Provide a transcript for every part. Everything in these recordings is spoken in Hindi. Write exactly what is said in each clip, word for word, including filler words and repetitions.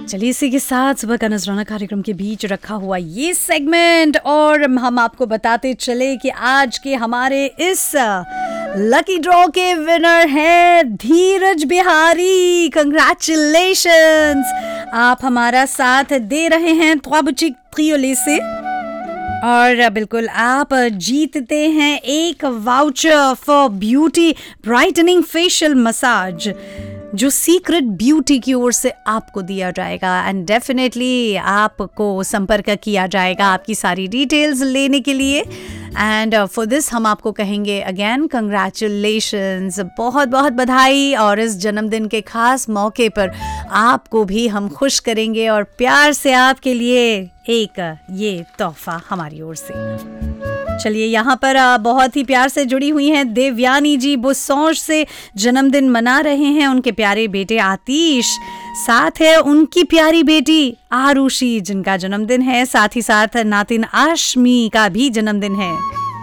चलिए इसी के साथ सुबह का नजराना कार्यक्रम के बीच रखा हुआ ये सेगमेंट और हम आपको बताते चले कि आज के हमारे इस लकी ड्रॉ के विनर हैं धीरज बिहारी। कंग्रेचुलेशंस, आप हमारा साथ दे रहे हैं त्वाबुचिक त्रियोले से और बिल्कुल आप जीतते हैं एक voucher for beauty brightening facial massage जो सीक्रेट ब्यूटी की ओर से आपको दिया जाएगा एंड डेफिनेटली आपको संपर्क किया जाएगा आपकी सारी डिटेल्स लेने के लिए। एंड फॉर दिस हम आपको कहेंगे अगेन कंग्रेचुलेशंस, बहुत बहुत बधाई। और इस जन्मदिन के खास मौके पर आपको भी हम खुश करेंगे और प्यार से आपके लिए एक ये तोहफा हमारी ओर से। चलिए यहाँ पर बहुत ही प्यार से जुड़ी हुई हैं देवयानी जी, बुसौर से जन्मदिन मना रहे हैं उनके प्यारे बेटे आतिश, साथ है उनकी प्यारी बेटी आरुषि जिनका जन्मदिन है, साथ ही साथ नातिन आशमी का भी जन्मदिन है।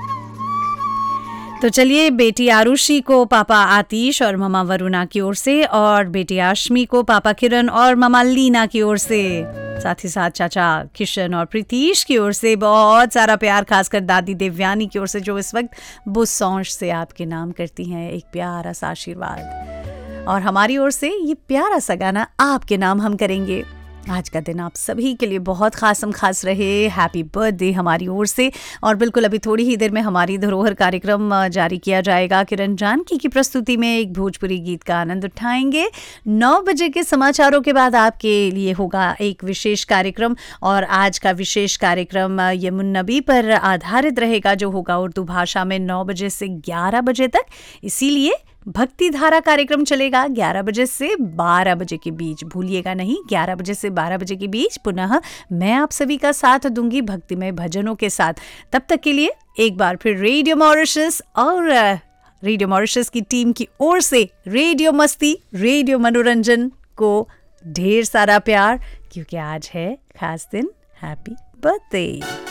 तो चलिए बेटी आरुषि को पापा आतिश और मामा वरुणा की ओर से और बेटी आशमी को पापा किरण और मामा लीना की ओर से, साथ ही साथ चाचा किशन और प्रीतीश की ओर से बहुत सारा प्यार, खासकर दादी देवयानी की ओर से जो इस वक्त बुसौंश से आपके नाम करती हैं, एक प्यारा सा आशीर्वाद। और हमारी ओर से ये प्यारा सा गाना आपके नाम हम करेंगे। आज का दिन आप सभी के लिए बहुत खासम खास रहे, हैप्पी बर्थडे हमारी ओर से। और बिल्कुल अभी थोड़ी ही देर में हमारी धरोहर कार्यक्रम जारी किया जाएगा। किरण जानकी की प्रस्तुति में एक भोजपुरी गीत का आनंद उठाएंगे। नौ बजे के समाचारों के बाद आपके लिए होगा एक विशेष कार्यक्रम और आज का विशेष कार्यक्रम यमुन नबी पर आधारित रहेगा जो होगा उर्दू भाषा में नौ बजे से ग्यारह बजे तक। इसीलिए भक्ति धारा कार्यक्रम चलेगा ग्यारह बजे से बारह बजे के बीच, भूलिएगा नहीं, ग्यारह बजे से बारह बजे के बीच। पुनः मैं आप सभी का साथ दूंगी भक्तिमय भजनों के साथ। तब तक के लिए एक बार फिर रेडियो मॉरिशस और रेडियो मॉरिशस की टीम की ओर से रेडियो मस्ती, रेडियो मनोरंजन को ढेर सारा प्यार, क्योंकि आज है खास दिन। Happy birthday.